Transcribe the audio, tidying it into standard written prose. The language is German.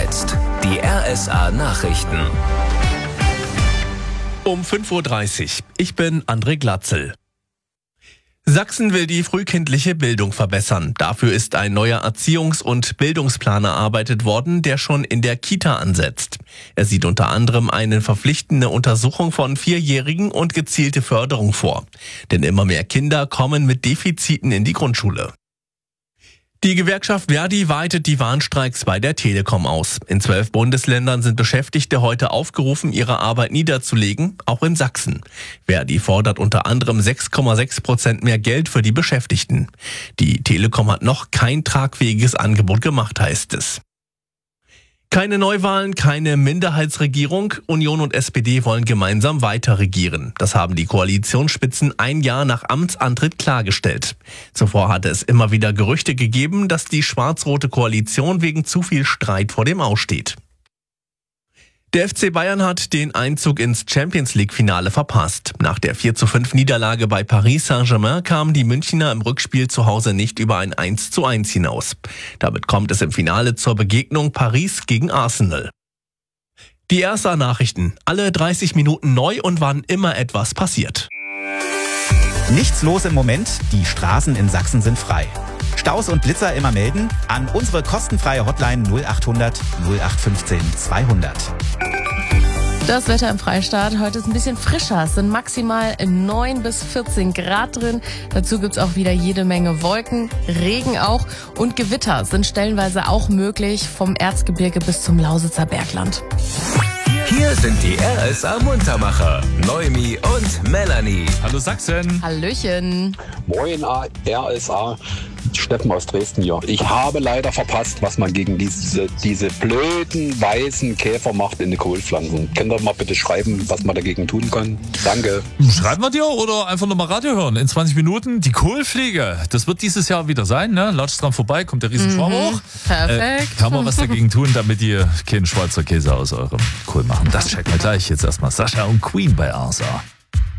jetzt die RSA Nachrichten. Um 5:30 Uhr. Ich bin André Glatzel. Sachsen will die frühkindliche Bildung verbessern. Dafür ist ein neuer Erziehungs- und Bildungsplan erarbeitet worden, der schon in der Kita ansetzt. Er sieht unter anderem eine verpflichtende Untersuchung von 4-Jährigen und gezielte Förderung vor. Denn immer mehr Kinder kommen mit Defiziten in die Grundschule. Die Gewerkschaft Verdi weitet die Warnstreiks bei der Telekom aus. In 12 Bundesländern sind Beschäftigte heute aufgerufen, ihre Arbeit niederzulegen, auch in Sachsen. Verdi fordert unter anderem 6,6% mehr Geld für die Beschäftigten. Die Telekom hat noch kein tragfähiges Angebot gemacht, heißt es. Keine Neuwahlen, keine Minderheitsregierung. Union und SPD wollen gemeinsam weiter regieren. Das haben die Koalitionsspitzen ein Jahr nach Amtsantritt klargestellt. Zuvor hatte es immer wieder Gerüchte gegeben, dass die schwarz-rote Koalition wegen zu viel Streit vor dem Aus steht. Der FC Bayern hat den Einzug ins Champions-League-Finale verpasst. Nach der 4:5-Niederlage bei Paris Saint-Germain kamen die Münchner im Rückspiel zu Hause nicht über ein 1:1 hinaus. Damit kommt es im Finale zur Begegnung Paris gegen Arsenal. Die RSA-Nachrichten, alle 30 Minuten neu und wann immer etwas passiert. Nichts los im Moment, die Straßen in Sachsen sind frei. Staus und Blitzer immer melden an unsere kostenfreie Hotline 0800 0815 200. Das Wetter im Freistaat. Heute ist ein bisschen frischer. Es sind maximal 9 bis 14 Grad drin. Dazu gibt's auch wieder jede Menge Wolken, Regen auch und Gewitter sind stellenweise auch möglich vom Erzgebirge bis zum Lausitzer Bergland. Hier sind die RSA Muntermacher, Noemi und Melanie. Hallo Sachsen. Hallöchen. Moin RSA, Steffen aus Dresden hier. Ich habe leider verpasst, was man gegen diese blöden weißen Käfer macht in den Kohlpflanzen. Könnt ihr mal bitte schreiben, was man dagegen tun kann? Danke. Schreiben wir dir oder einfach nochmal Radio hören? In 20 Minuten die Kohlfliege. Das wird dieses Jahr wieder sein, ne? Latscht dran vorbei, kommt der Riesenschwarm hoch. Perfekt. Kann man was dagegen tun, damit ihr keinen Schweizer Käse aus eurem Kohl machen. Das checken wir gleich. Jetzt erstmal Sascha und Queen bei RSA.